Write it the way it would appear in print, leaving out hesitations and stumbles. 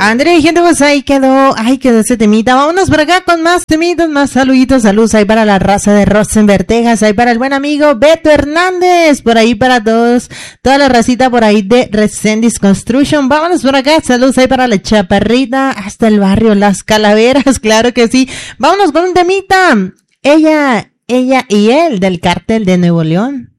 André, gente, pues ahí quedó ese temita. Vámonos por acá con más temitas, más saluditos, saludos ahí para la raza de Rosenberg, Texas, ahí para el buen amigo Beto Hernández, por ahí para todos, toda la racita por ahí de Resendis Construction. Vámonos por acá, saludos ahí para la Chaparrita, hasta el barrio Las Calaveras, claro que sí. Vámonos con un temita, ella y él del Cártel de Nuevo León.